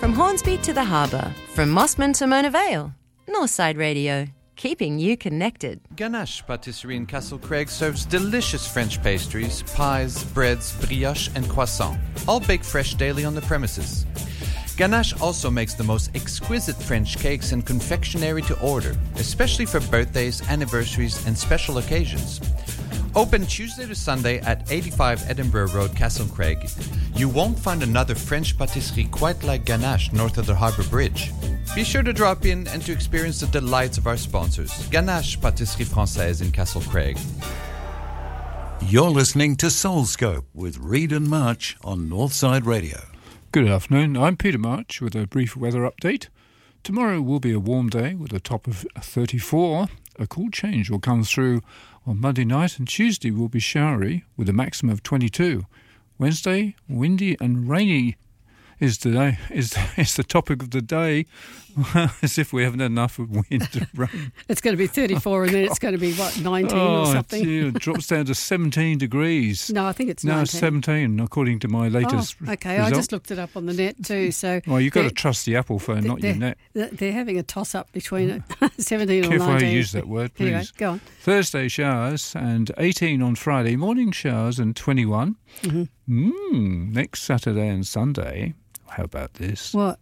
From Hornsby to the Harbour, from Mossman to Mona Vale, Northside Radio, keeping you connected. Ganache Patisserie in Castlecraig serves delicious French pastries, pies, breads, brioche and croissant, all baked fresh daily on the premises. Ganache also makes the most exquisite French cakes and confectionery to order, especially for birthdays, anniversaries and special occasions. Open Tuesday to Sunday at 85 Edinburgh Road, Castlecraig. You won't find another French patisserie quite like Ganache north of the Harbour Bridge. Be sure to drop in and to experience the delights of our sponsors. Ganache Patisserie Française in Castlecraig. You're listening to Soulscope with Reed and March on Northside Radio. Good afternoon, I'm Peter March with a brief weather update. Tomorrow will be a warm day with a top of 34. A cool change will come through on Monday night, and Tuesday will be showery with a maximum of 22. Wednesday, windy and rainy is the topic of the day, as if we haven't had enough of wind and rain. It's going to be 34 and then it's going to be, 19 or something? Dear, it drops down to 17 degrees. No, I think it's 19. No, it's 17, according to my latest okay, result. I just looked it up on the net too. So well, you've got to trust the Apple phone, not your net. They're having a toss-up between 17 or 19. Careful how you use that word, please. Anyway, go on. Thursday showers and 18 on Friday. Morning showers and 21. Mm-hmm. Next Saturday and Sunday, how about this? What?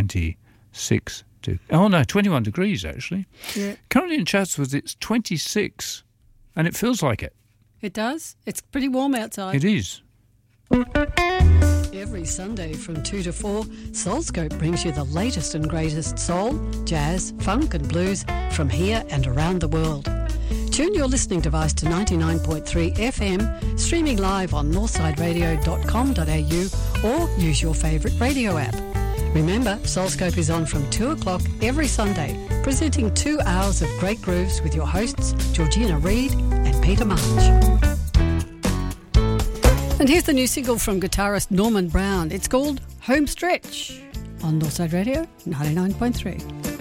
21 degrees actually. Yeah. Currently in Chatsworth it's 26 and it feels like it. It does? It's pretty warm outside. It is. Every Sunday from 2 to 4, Soulscope brings you the latest and greatest soul, jazz, funk and blues from here and around the world. Tune your listening device to 99.3 FM, streaming live on northsideradio.com.au or use your favourite radio app. Remember, Soulscope is on from 2 o'clock every Sunday, presenting 2 hours of great grooves with your hosts, Georgina Reed and Peter March. And here's the new single from guitarist Norman Brown. It's called Home Stretch on Northside Radio 99.3.